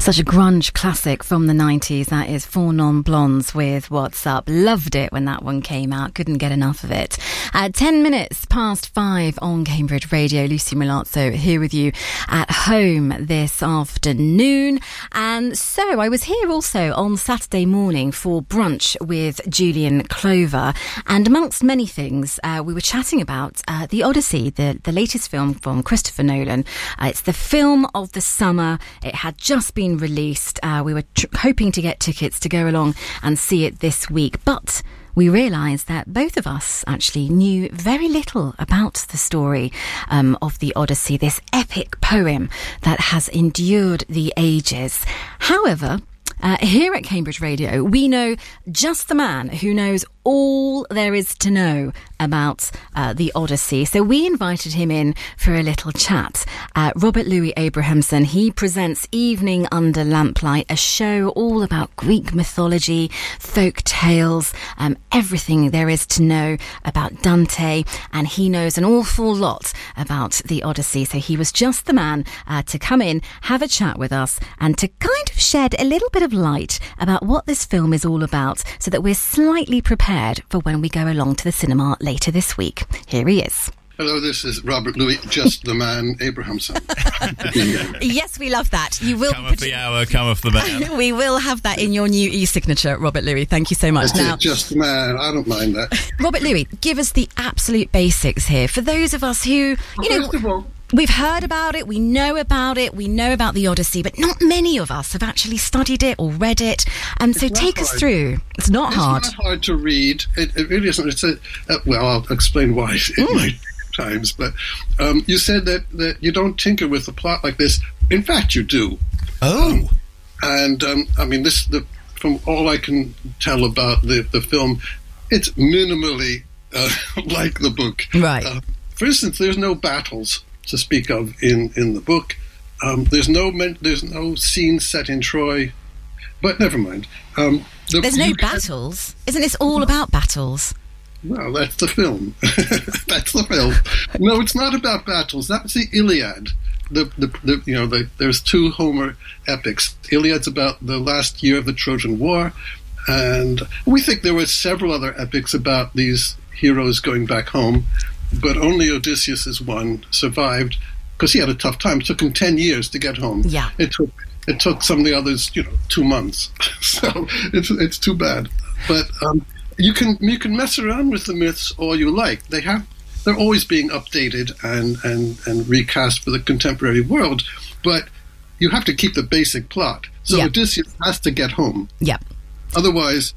Such a grunge classic from the 90s. That is Four Non Blondes with What's Up. Loved it when that one came out. Couldn't get enough of it. 10 minutes past 5 on Cambridge Radio. Lucy Milazzo here with you at home this afternoon. And so I was here also on Saturday morning for brunch with Julian Clover. And amongst many things, we were chatting about The Odyssey, the latest film from Christopher Nolan. It's the film of the summer. It had just been released. We were hoping to get tickets to go along and see it this week, but we realised that both of us actually knew very little about the story of the Odyssey, this epic poem that has endured the ages. However, here at Cambridge Radio, we know just the man who knows all there is to know about the Odyssey. So we invited him in for a little chat. Robert Louis Abrahamson, he presents Evening Under Lamplight, a show all about Greek mythology, folk tales, everything there is to know about Dante, and he knows an awful lot about the Odyssey. So he was just the man to come in, have a chat with us, and to kind of shed a little bit of light about what this film is all about, so that we're slightly prepared for when we go along to the cinema later this week. Here he is. Hello, this is Robert Louis, just the man, Abrahamson. Yes, we love that. You will come off the hour, come off the man. We will have that in your new e-signature, Robert Louis. Thank you so much. Now, just the man. I don't mind that. Robert Louis, give us the absolute basics here for those of us who, First of all, we've heard about it, we know about the Odyssey, but not many of us have actually studied it or read it. So take us through. It's not hard. It's not hard to read. It really isn't. It's well, I'll explain why it might take times. But you said that you don't tinker with a plot like this. In fact, you do. Oh. I mean, from all I can tell about the film, it's minimally like the book. Right. For instance, there's no battles to speak of in the book. There's no scene set in Troy, but never mind. There's no battles. Isn't this all about battles? Well, that's the film. That's the film. No, it's not about battles. That's the Iliad. There's two Homer epics. Iliad's about the last year of the Trojan War, and we think there were several other epics about these heroes going back home. But only Odysseus' one survived because he had a tough time. It took him 10 years to get home. Yeah. It took some of the others, 2 months. So it's too bad. But you can mess around with the myths all you like. They're always being updated and recast for the contemporary world. But you have to keep the basic plot. So Odysseus has to get home. Yep. Otherwise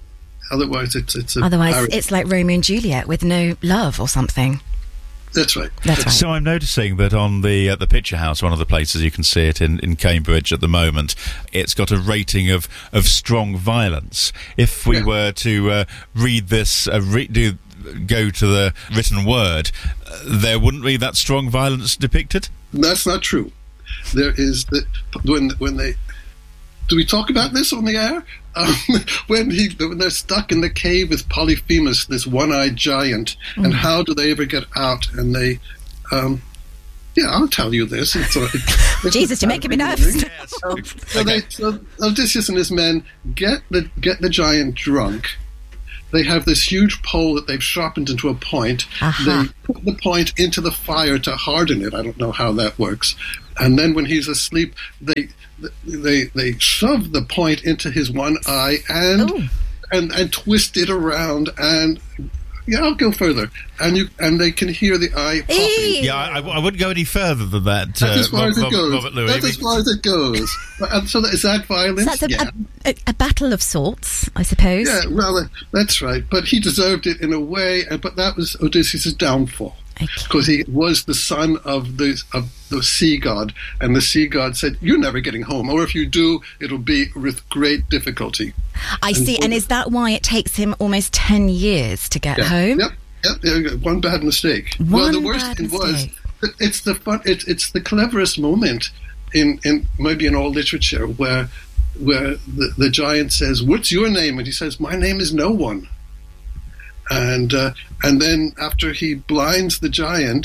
it's like Romeo and Juliet with no love or something. That's right. That's right. So I'm noticing that on the Picture House, one of the places you can see it in Cambridge at the moment, it's got a rating of strong violence. If we were to read this, go to the written word, there wouldn't be that strong violence depicted? That's not true. There is when they. Do we talk about this on the air? When they're stuck in the cave with Polyphemus, this one-eyed giant, and how do they ever get out? And they, I'll tell you this. Jesus, you're making me nervous. So Odysseus and his men get the giant drunk. They have this huge pole that they've sharpened into a point. They put the point into the fire to harden it. I don't know how that works. And then when he's asleep, they shove the point into his one eye and twist it around, and I'll go further, and they can hear the eye popping. Yeah, I wouldn't go any further than that. That's as far as it goes. Robert Louis. That's as far as it goes. So is that violence? So that's a battle of sorts, I suppose. Yeah, well, that's right. But he deserved it in a way. But that was Odysseus' downfall. Because he was the son of the sea god, and the sea god said, "You're never getting home, or if you do, it'll be with great difficulty." I see, and is that why it takes him almost 10 years to get home? Yep. One bad mistake. The worst thing was it's the cleverest moment in maybe in all literature where the giant says, "What's your name?" and he says, "My name is no one." And then after he blinds the giant,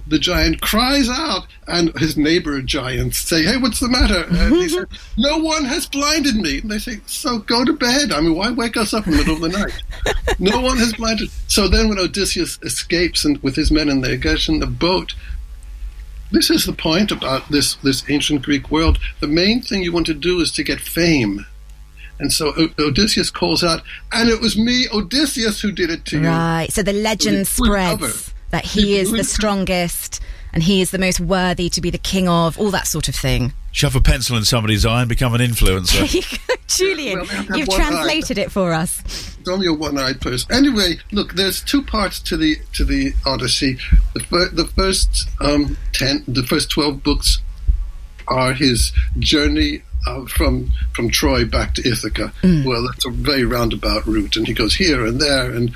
the giant cries out, and his neighbor giants say, "Hey, what's the matter?" And he said, "No one has blinded me." And they say, "So go to bed. I mean, why wake us up in the middle of the night? No one has blinded." So then when Odysseus escapes and with his men and they get in the boat, this is the point about this ancient Greek world. The main thing you want to do is to get fame. And so Odysseus calls out, "And it was me, Odysseus, who did it to you." Right. So the legend spreads that he is the strongest and he is the most worthy to be the king of, all that sort of thing. Shove a pencil in somebody's eye and become an influencer. There you go, Julian. You've translated it for us. It's only a one-eyed person. Anyway, look, there's two parts to the Odyssey. The first 12 books are his journey from Troy back to Ithaca. Well, that's a very roundabout route, and he goes here and there, and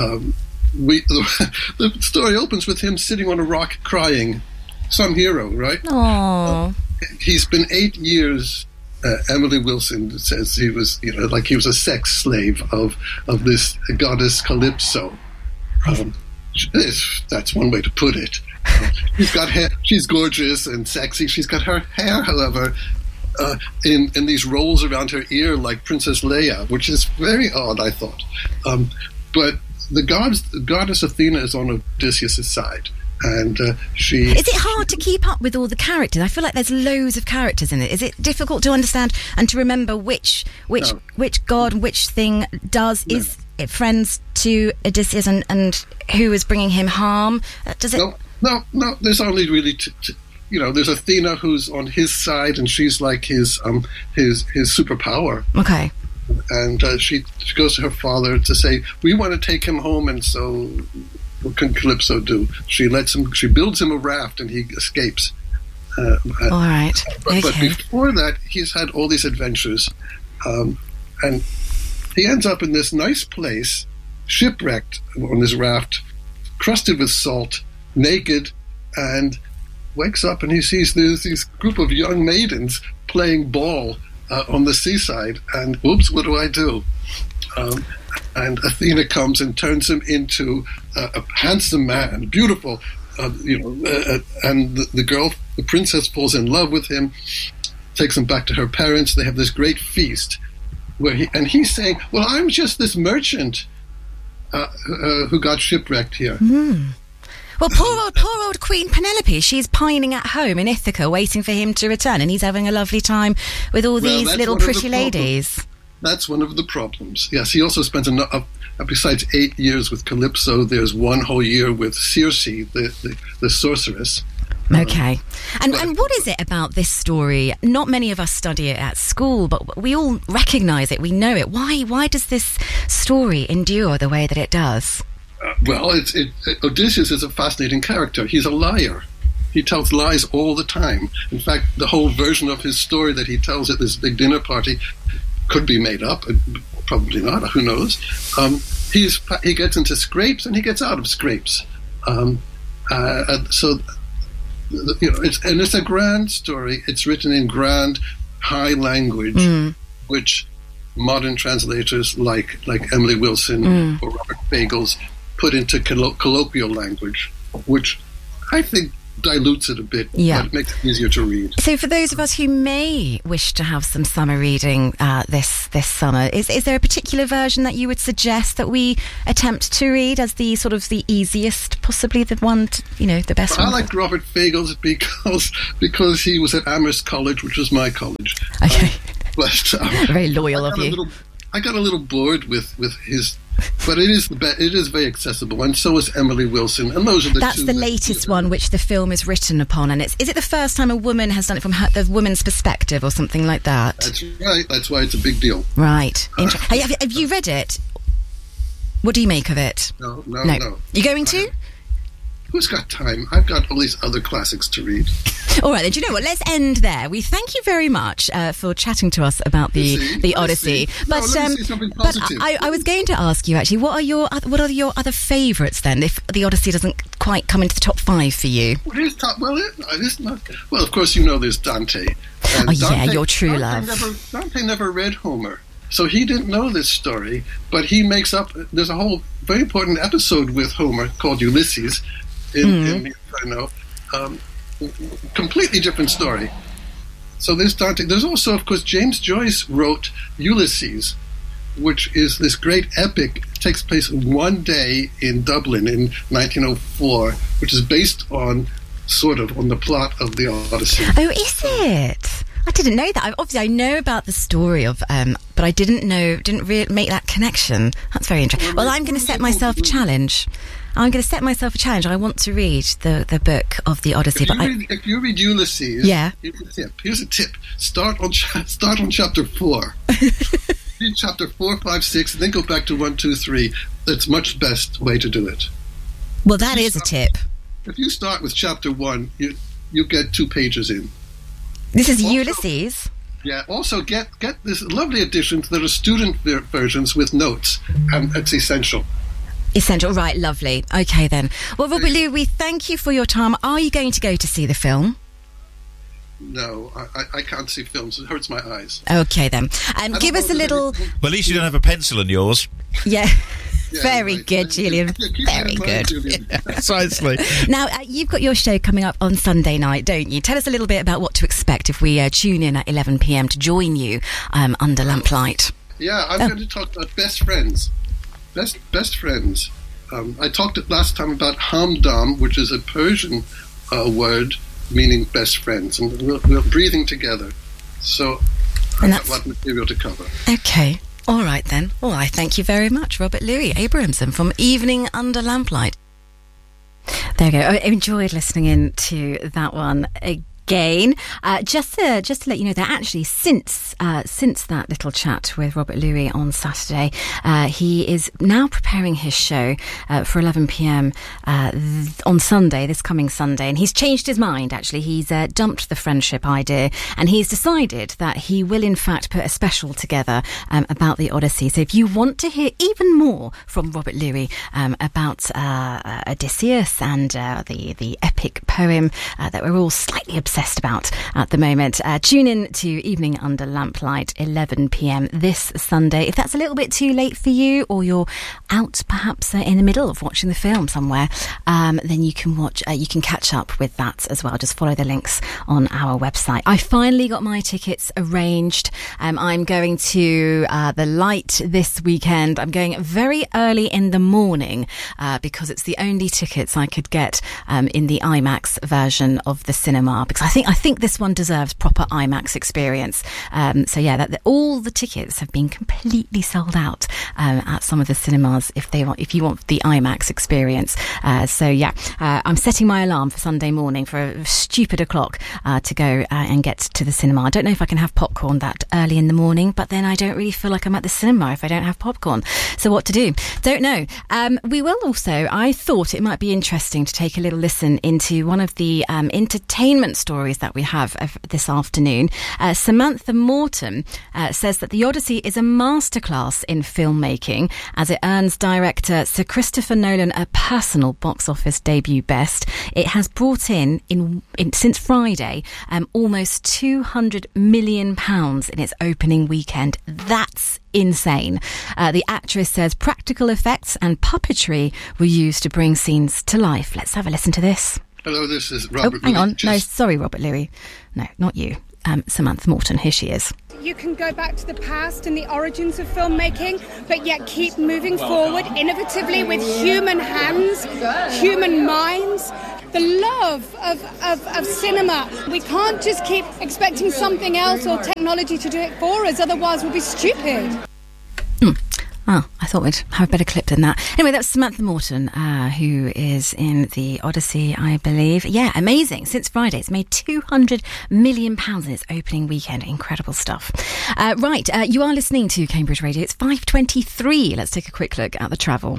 the story opens with him sitting on a rock crying. Some hero, right? Aww. He's been 8 years. Emily Wilson says he was, like he was a sex slave of this goddess Calypso. That's one way to put it. She's got hair. She's gorgeous and sexy. She's got her hair, however, in these rolls around her ear like Princess Leia, which is very odd, I thought. But the goddess Athena is on Odysseus' side. And she... Is it hard to keep up with all the characters? I feel like there's loads of characters in it. Is it difficult to understand and to remember which god, which thing is it friends to Odysseus and who is bringing him harm? Does it? No. There's only really there's Athena who's on his side, and she's like his superpower. Okay. And she goes to her father to say, "We want to take him home," and so. What can Calypso do? She builds him a raft, and he escapes. All right. But before that, he's had all these adventures, and he ends up in this nice place, shipwrecked on this raft, crusted with salt, naked, and wakes up and he sees this group of young maidens playing ball on the seaside. And whoops, what do I do? And Athena comes and turns him into a handsome man, beautiful, and the princess falls in love with him, takes him back to her parents. They have this great feast where he's saying, "Well, I'm just this merchant who got shipwrecked here." Well, poor old Queen Penelope, she's pining at home in Ithaca waiting for him to return, and he's having a lovely time with all these little pretty ladies. That's one of the problems. Yes, he also spends besides 8 years with Calypso, there's 1 whole year with Circe, the sorceress. Okay. And what is it about this story? Not many of us study it at school, but we all recognise it, we know it. Why does this story endure the way that it does? Odysseus is a fascinating character. He's a liar. He tells lies all the time. In fact, the whole version of his story that he tells at this big dinner party could be made up, probably not. Who knows? He gets into scrapes and he gets out of scrapes. It's a grand story. It's written in grand, high language, which modern translators like Emily Wilson or Robert Fagles put into colloquial language, which I think dilutes it a bit, but it makes it easier to read. So for those of us who may wish to have some summer reading this summer, is there a particular version that you would suggest that we attempt to read as the sort of the easiest, possibly the one, the best one? I like Robert Fagles because he was at Amherst College, which was my college. Okay. But very loyal of you. I got a little bored with his... But it is very accessible, and so is Emily Wilson, and those are the two. That's the latest one, which the film is written upon, and is it the first time a woman has done it from the woman's perspective, or something like that? That's right. That's why it's a big deal. Right. Have you read it? What do you make of it? No. You going to? Who's got time? I've got all these other classics to read. All right, then. Do you know what? Let's end there. We thank you very much for chatting to us about the Odyssey. But I was going to ask you actually, what are your other favourites then? If the Odyssey doesn't quite come into the top 5 for you, of course there's Dante. Your true love. Dante never read Homer. So he didn't know this story, but he makes up. There's a whole very important episode with Homer called Ulysses in the Inferno, completely different story. So there's Dante. There's also, of course, James Joyce wrote Ulysses, which is this great epic. It takes place one day in Dublin in 1904, which is based on the plot of the Odyssey. Oh, is it? I didn't know that. Obviously, I know about the story of, but I didn't really make that connection. That's very interesting. Well, I'm going to set myself a challenge. I want to read the book of the Odyssey. If you read Ulysses, here's a tip. Start on chapter 4. Read chapter 4, 5, 6, and then go back to 1, 2, 3. That's much best way to do it. Well, that is a tip. If you start with chapter 1, you get 2 pages in. This is Ulysses. Yeah. Also, get this lovely editions that are student versions with notes, and it's essential. Essential, right? Lovely. Okay, then. Well, Robert Louis, we thank you for your time. Are you going to go to see the film? No, I can't see films. It hurts my eyes. Okay, then. Give us a little. Well, at least you don't have a pencil in yours. Yeah. Very good, Julian. Very good. Julian. Precisely. Now, you've got your show coming up on Sunday night, don't you? Tell us a little bit about what to expect if we tune in at 11 p.m. to join you under lamplight. Yeah, I'm going to talk about best friends. Best friends. I talked last time about hamdam, which is a Persian word meaning best friends, and we're breathing together. So I've got a lot of material to cover. Okay. All right, then. Well, I thank you very much, Robert Louis Abrahamson from Evening Under Lamplight. There you go. I enjoyed listening in to that one again. Just to let you know that actually since that little chat with Robert Louis on Saturday, he is now preparing his show for 11 p.m. On Sunday, this coming Sunday, and he's changed his mind. Actually, he's dumped the friendship idea, and he's decided that he will in fact put a special together about the Odyssey. So if you want to hear even more from Robert Louis about Odysseus and the epic poem that we're all slightly obsessed about at the moment, tune in to Evening Under Lamplight, 11 p.m. this Sunday. If that's a little bit too late for you, or you're out perhaps in the middle of watching the film somewhere, then you can catch up with that as well. Just follow the links on our website. I finally got my tickets arranged. I'm going to the Light this weekend. I'm going very early in the morning because it's the only tickets I could get in the IMAX version of the cinema, because I think this one deserves proper IMAX experience. So yeah, all the tickets have been completely sold out at some of the cinemas if you want the IMAX experience. So yeah, I'm setting my alarm for Sunday morning for a stupid o'clock to go and get to the cinema. I don't know if I can have popcorn that early in the morning, but then I don't really feel like I'm at the cinema if I don't have popcorn. So what to do? Don't know. We will also, I thought it might be interesting to take a little listen into one of the entertainment stories that we have this afternoon. Samantha Morton says that the Odyssey is a masterclass in filmmaking as it earns director Sir Christopher Nolan a personal box office debut best. It has brought in since Friday almost £200 million in its opening weekend. That's insane. The actress says practical effects and puppetry were used to bring scenes to life. Let's have a listen to this. Hello, this is Robert Louis. Hang on. No, sorry, Robert Louis. No, not you. Samantha Morton, here she is. You can go back to the past and the origins of filmmaking, but yet keep moving forward innovatively with human hands, human minds. The love of cinema. We can't just keep expecting something else or technology to do it for us, otherwise we'll be stupid. Oh, I thought we'd have a better clip than that. Anyway, that's Samantha Morton, who is in the Odyssey, I believe. Yeah, amazing. Since Friday, it's made £200 million in its opening weekend. Incredible stuff. Right, you are listening to Cambridge Radio. It's 5:23. Let's take a quick look at the travel.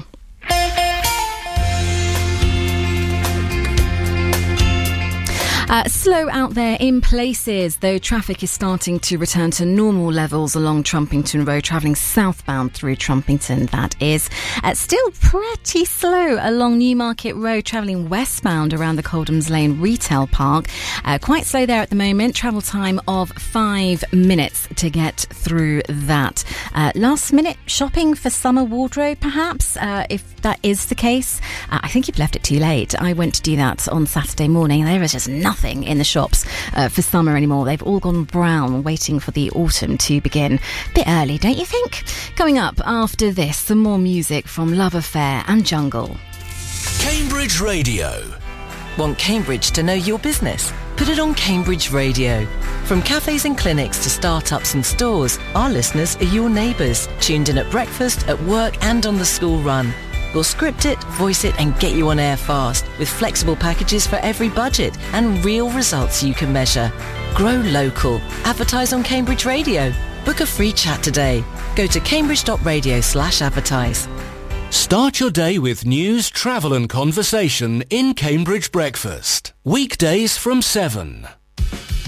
Slow out there in places, though traffic is starting to return to normal levels along Trumpington Road, travelling southbound through Trumpington, that is. Still pretty slow along Newmarket Road, travelling westbound around the Coldhams Lane Retail Park. Quite slow there at the moment, travel time of 5 minutes to get through that. Last minute shopping for summer wardrobe, perhaps, if that is the case. I think you've left it too late. I went to do that on Saturday morning. There is just nothing in the shops for summer anymore. They've all gone brown, waiting for the autumn to begin. Bit early, don't you think? Coming up after this, some more music from Love Affair and Jungle. Cambridge Radio. Want Cambridge to know your business? Put it on Cambridge Radio. From cafes and clinics to startups and stores, our listeners are your neighbours, tuned in at breakfast, at work and on the school run. We'll script it, voice it and get you on air fast with flexible packages for every budget and real results you can measure. Grow local. Advertise on Cambridge Radio. Book a free chat today. Go to cambridge.radio/advertise. Start your day with news, travel and conversation in Cambridge Breakfast. Weekdays from 7.